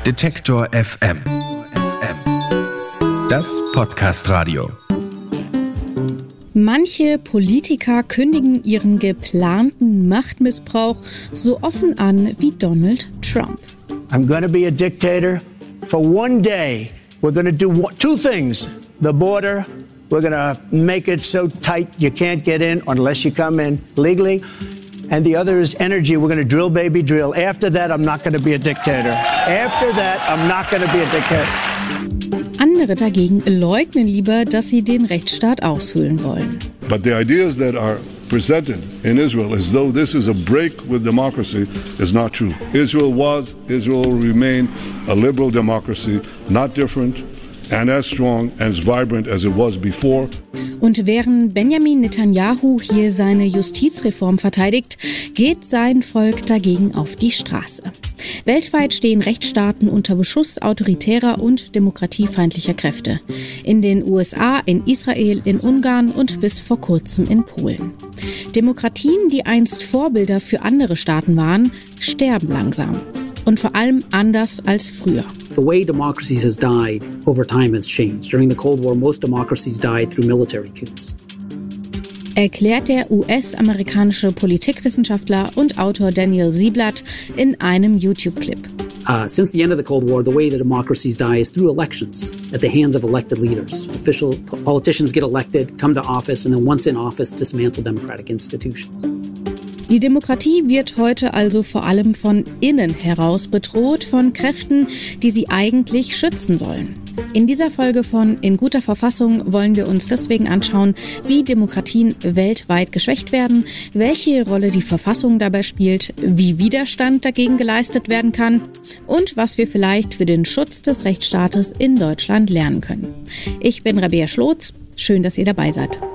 Detektor FM. Das Podcast-Radio. Manche Politiker kündigen ihren geplanten Machtmissbrauch so offen an wie Donald Trump. I'm going to be a dictator for one day. We're going to do two things. The border, we're going to make it so tight you can't get in unless you come in legally. And the other is energy. We're going to drill, baby, drill. After that, I'm not going to be a dictator. After that, I'm not going to be a dictator. Andere dagegen leugnen lieber, dass sie den Rechtsstaat aushöhlen wollen. But the ideas that are presented in Israel as though this is a break with democracy is not true. Israel will remain a liberal democracy, not different and as strong and as vibrant as it was before. Und während Benjamin Netanyahu hier seine Justizreform verteidigt, geht sein Volk dagegen auf die Straße. Weltweit stehen Rechtsstaaten unter Beschuss autoritärer und demokratiefeindlicher Kräfte. In den USA, in Israel, in Ungarn und bis vor kurzem in Polen. Demokratien, die einst Vorbilder für andere Staaten waren, sterben langsam. Und vor allem anders als früher. The way democracies has died over time has changed. During the Cold War, most democracies died through military coups. Erklärt der US-amerikanische Politikwissenschaftler und Autor Daniel Ziblatt in einem YouTube-Clip. Since the end of the Cold War, the way that democracies die is through elections at the hands of elected leaders. Politicians get elected, come to office, and then once in office, dismantle democratic institutions. Die Demokratie wird heute also vor allem von innen heraus bedroht, von Kräften, die sie eigentlich schützen sollen. In dieser Folge von In guter Verfassung wollen wir uns deswegen anschauen, wie Demokratien weltweit geschwächt werden, welche Rolle die Verfassung dabei spielt, wie Widerstand dagegen geleistet werden kann und was wir vielleicht für den Schutz des Rechtsstaates in Deutschland lernen können. Ich bin Rabea Schlotz, schön, dass ihr dabei seid.